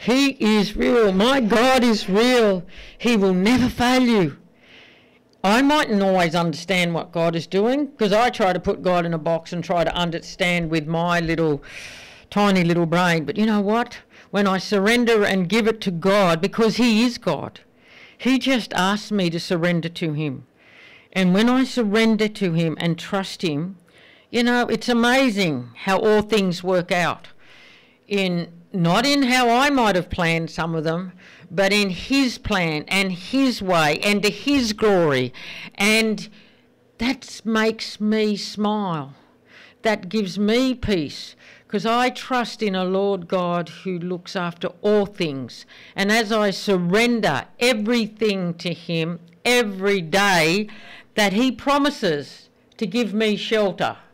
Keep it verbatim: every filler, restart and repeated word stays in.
He is real. My God is real. He will never fail you. I mightn't always understand what God is doing, because I try to put God in a box and try to understand with my little, tiny little brain. But you know what? When I surrender and give it to God, because he is God, he just asks me to surrender to him. And when I surrender to him and trust him, you know, it's amazing how all things work out. In not in how I might have planned some of them, but in his plan and his way and to his glory. And that makes me smile. That gives me peace, because I trust in a Lord God who looks after all things. And as I surrender everything to him every day, that he promises to give me shelter.